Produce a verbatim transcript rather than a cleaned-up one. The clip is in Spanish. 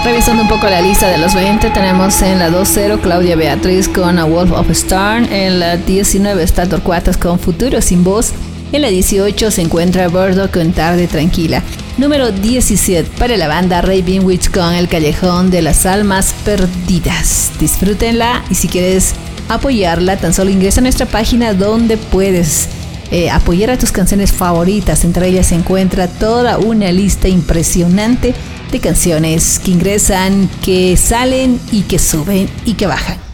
Revisando un poco la lista de los veinte, tenemos en la dos cero Claudia Beatriz con A Wolf of Stern. En la diecinueve está Torcuatas con Futuro sin Voz. En la dieciocho se encuentra Bordo con Tarde Tranquila. Número diecisiete para la banda Ray Binwich con El Callejón de las Almas Perdidas. Disfrútenla, y si quieres apoyarla, tan solo ingresa a nuestra página donde puedes eh, apoyar a tus canciones favoritas. Entre ellas se encuentra toda una lista impresionante de canciones que ingresan, que salen y que suben y que bajan.